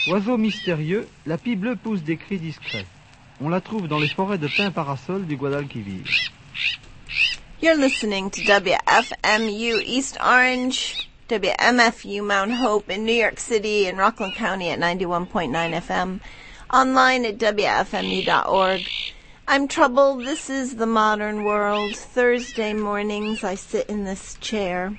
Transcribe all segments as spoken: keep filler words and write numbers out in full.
Oiseau mystérieux, la pie bleue pousse des cris discrets. On la trouve dans les forêts de pins parasols du Guadalquivir. You're listening to W F M U East Orange, W M F U Mount Hope in New York City and Rockland County at ninety-one point nine F M, online at W F M U dot org. I'm Trouble. This is the modern world. Thursday mornings I sit in this chair.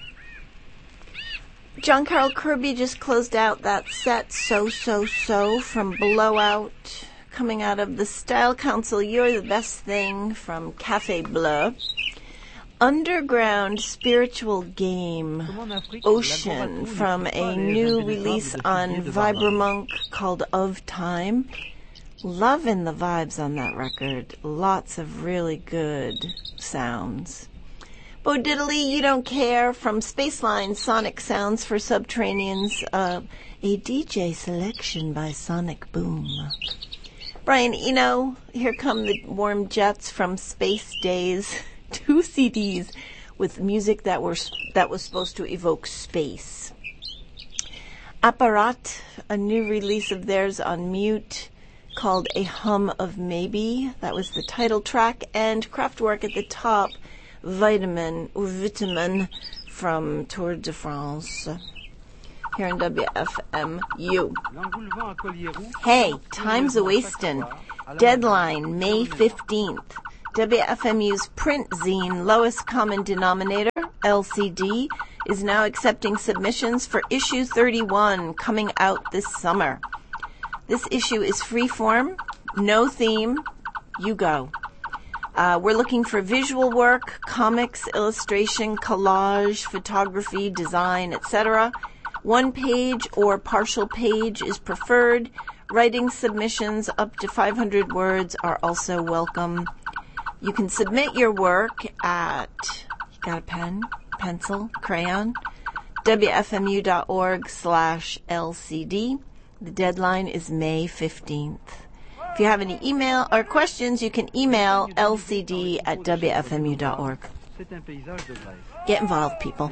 John Carroll Kirby just closed out that set, So, So, So, from Blowout, coming out of the Style Council, You're the Best Thing, from Café Bleu. Underground Spiritual Game, Ocean, from a new release on Vibromonk called Of Time. Loving the vibes on that record. Lots of really good sounds. Bo Diddley, You Don't Care, from Spaceline, Sonic Sounds for Subterraneans, uh, a D J selection by Sonic Boom. Brian Eno, Here Come the Warm Jets, from Space Days. Two C Ds with music that were that was supposed to evoke space. Apparat, a new release of theirs on Mute called A Hum of Maybe. That was the title track. And Kraftwerk at the top, Vitamin, or Vitamin, from Tour de France. Here in W F M U. Hey, time's a-wastin'. Deadline, May fifteenth. W F M U's print zine, Lowest Common Denominator, L C D, is now accepting submissions for issue thirty-one, coming out this summer. This issue is freeform, no theme, you go. Uh, we're looking for visual work, comics, illustration, collage, photography, design, et cetera. One page or partial page is preferred. Writing submissions up to five hundred words are also welcome. You can submit your work at, you got a pen, pencil, crayon, W F M U dot org slash L C D. The deadline is May fifteenth. If you have any email or questions, you can email L C D at W F M U dot org. Get involved, people.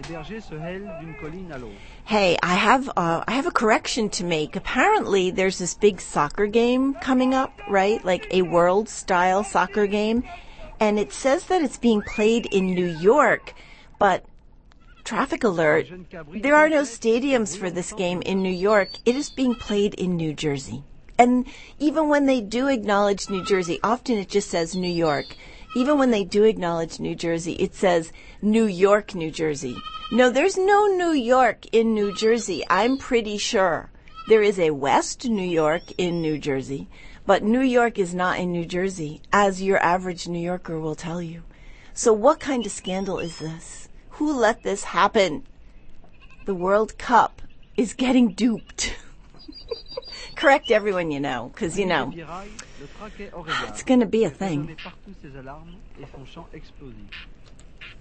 Hey, I have uh, I have a correction to make. Apparently, there's this big soccer game coming up, right? Like a world-style soccer game. And it says that it's being played in New York, but traffic alert, there are no stadiums for this game in New York. It is being played in New Jersey. And even when they do acknowledge New Jersey, often it just says New York. Even when they do acknowledge New Jersey, it says New York, New Jersey. No, there's no New York in New Jersey. I'm pretty sure. There is a West New York in New Jersey. But New York is not in New Jersey, as your average New Yorker will tell you. So what kind of scandal is this? Who let this happen? The World Cup is getting duped. Correct everyone you know, because, you know, it's going to be a thing.